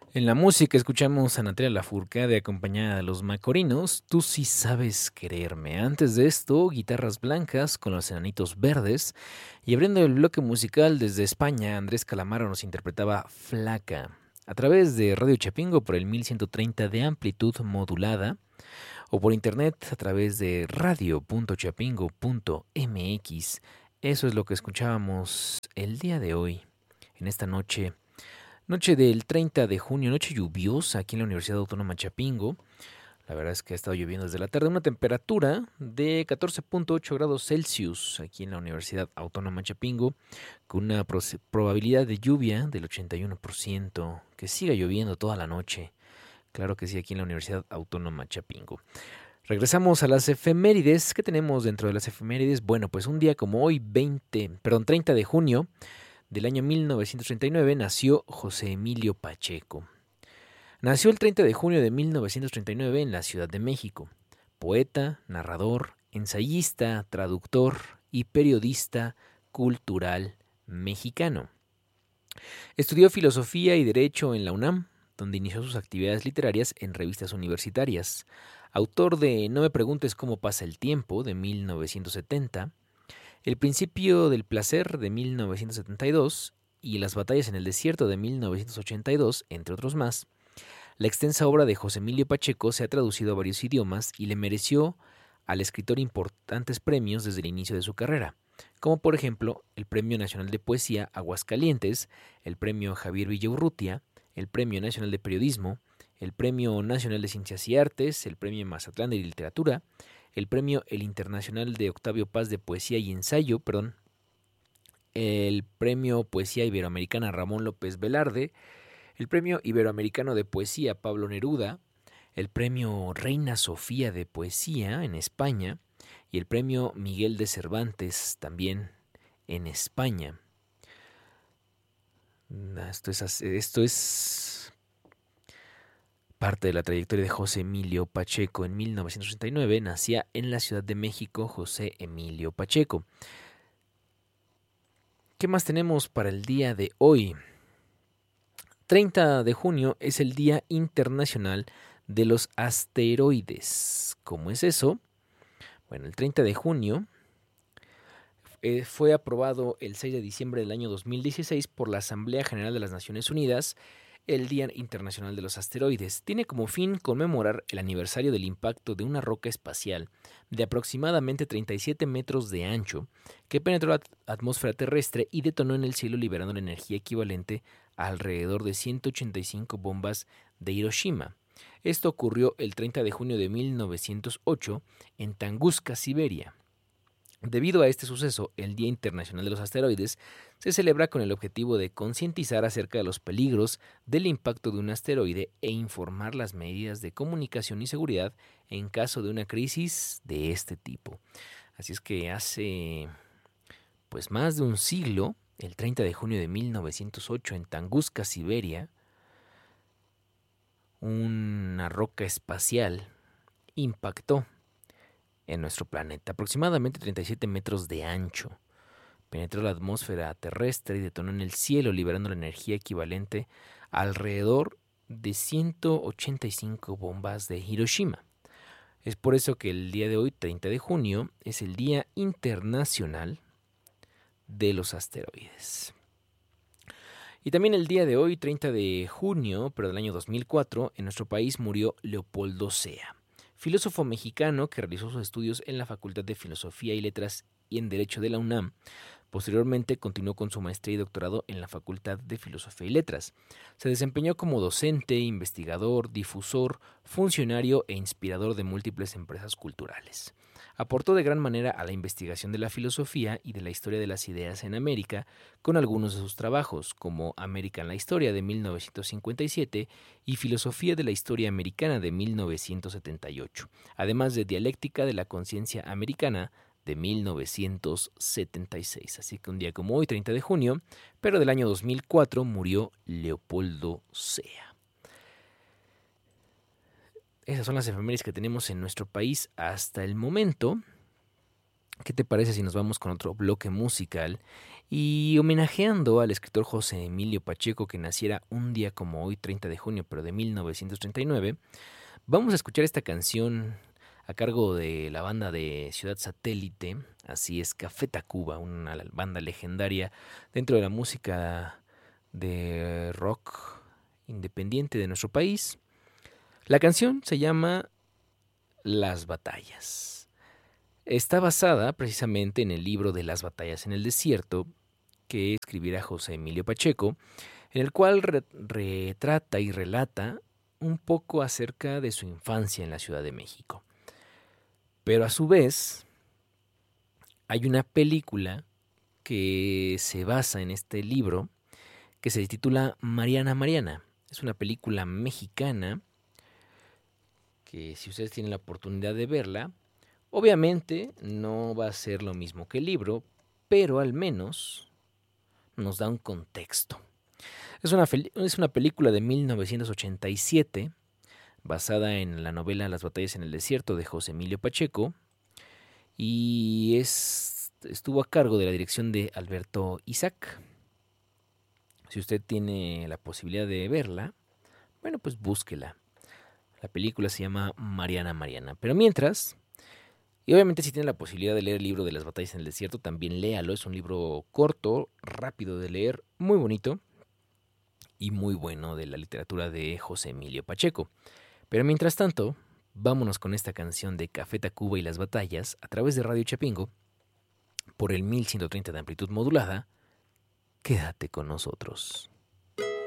En la música escuchamos a Natalia Lafourcade acompañada de los Macorinos, Tú sí sabes quererme. Antes de esto, Guitarras Blancas con los Enanitos Verdes. Y abriendo el bloque musical desde España, Andrés Calamaro nos interpretaba Flaca. A través de Radio Chapingo por el 1130 de amplitud modulada o por internet a través de radio.chapingo.mx. Eso es lo que escuchábamos el día de hoy, en esta noche. Noche del 30 de junio, noche lluviosa aquí en la Universidad Autónoma Chapingo. La verdad es que ha estado lloviendo desde la tarde. Una temperatura de 14.8 grados Celsius aquí en la Universidad Autónoma Chapingo, con una probabilidad de lluvia del 81%. Que siga lloviendo toda la noche. Claro que sí, aquí en la Universidad Autónoma Chapingo. Regresamos a las efemérides. ¿Qué tenemos dentro de las efemérides? Bueno, pues un día como hoy, 30 de junio del año 1939, nació José Emilio Pacheco. Nació el 30 de junio de 1939 en la Ciudad de México. Poeta, narrador, ensayista, traductor y periodista cultural mexicano. Estudió filosofía y derecho en la UNAM, donde inició sus actividades literarias en revistas universitarias. Autor de No me preguntes cómo pasa el tiempo, de 1970, El principio del placer, de 1972, y Las batallas en el desierto, de 1982, entre otros más. La extensa obra de José Emilio Pacheco se ha traducido a varios idiomas y le mereció al escritor importantes premios desde el inicio de su carrera, como por ejemplo el Premio Nacional de Poesía Aguascalientes, el Premio Javier Villaurrutia, el Premio Nacional de Periodismo, el Premio Nacional de Ciencias y Artes, el Premio Mazatlán de Literatura, el Premio El Internacional de Octavio Paz de Poesía y Ensayo, el Premio Poesía Iberoamericana Ramón López Velarde, el Premio Iberoamericano de Poesía Pablo Neruda, el Premio Reina Sofía de Poesía en España y el Premio Miguel de Cervantes también en España. Esto es parte de la trayectoria de José Emilio Pacheco. En 1969 nacía en la Ciudad de México José Emilio Pacheco. ¿Qué más tenemos para el día de hoy? 30 de junio es el Día Internacional de los Asteroides. ¿Cómo es eso? Bueno, el 30 de junio fue aprobado el 6 de diciembre del año 2016 por la Asamblea General de las Naciones Unidas el Día Internacional de los Asteroides. Tiene como fin conmemorar el aniversario del impacto de una roca espacial de aproximadamente 37 metros de ancho que penetró la atmósfera terrestre y detonó en el cielo liberando la energía equivalente a alrededor de 185 bombas de Hiroshima. Esto ocurrió el 30 de junio de 1908 en Tunguska, Siberia. Debido a este suceso, el Día Internacional de los Asteroides se celebra con el objetivo de concientizar acerca de los peligros del impacto de un asteroide e informar las medidas de comunicación y seguridad en caso de una crisis de este tipo. Así es que hace pues más de un siglo, el 30 de junio de 1908 en Tunguska, Siberia, una roca espacial impactó en nuestro planeta, aproximadamente 37 metros de ancho. Penetró la atmósfera terrestre y detonó en el cielo, liberando la energía equivalente a alrededor de 185 bombas de Hiroshima. Es por eso que el día de hoy, 30 de junio, es el Día Internacional de los Asteroides. Y también el día de hoy, 30 de junio, pero del año 2004, en nuestro país murió Leopoldo Sea, filósofo mexicano que realizó sus estudios en la Facultad de Filosofía y Letras y en Derecho de la UNAM. Posteriormente continuó con su maestría y doctorado en la Facultad de Filosofía y Letras. Se desempeñó como docente, investigador, difusor, funcionario e inspirador de múltiples empresas culturales. Aportó de gran manera a la investigación de la filosofía y de la historia de las ideas en América con algunos de sus trabajos, como América en la Historia de 1957 y Filosofía de la Historia Americana de 1978, además de Dialéctica de la Conciencia Americana de 1976. Así que un día como hoy, 30 de junio, pero del año 2004, murió Leopoldo Sea. Esas son las efemérides que tenemos en nuestro país hasta el momento. ¿Qué te parece si nos vamos con otro bloque musical? Y homenajeando al escritor José Emilio Pacheco, que naciera un día como hoy, 30 de junio, pero de 1939, vamos a escuchar esta canción a cargo de la banda de Ciudad Satélite, así es, Café Tacuba, una banda legendaria dentro de la música de rock independiente de nuestro país. La canción se llama Las Batallas. Está basada precisamente en el libro de Las Batallas en el Desierto, que escribiera José Emilio Pacheco, en el cual retrata y relata un poco acerca de su infancia en la Ciudad de México. Pero a su vez, hay una película que se basa en este libro, que se titula Mariana Mariana. Es una película mexicana que, si ustedes tienen la oportunidad de verla, obviamente no va a ser lo mismo que el libro, pero al menos nos da un contexto. Es una película de 1987 basada en la novela Las Batallas en el Desierto de José Emilio Pacheco y estuvo a cargo de la dirección de Alberto Isaac. Si usted tiene la posibilidad de verla, bueno, pues búsquela. La película se llama Mariana Mariana. Pero mientras, y obviamente si tiene la posibilidad de leer el libro de Las Batallas en el Desierto, también léalo. Es un libro corto, rápido de leer, muy bonito y muy bueno de la literatura de José Emilio Pacheco. Pero mientras tanto, vámonos con esta canción de Café Tacuba y las Batallas a través de Radio Chapingo por el 1130 de amplitud modulada. Quédate con nosotros.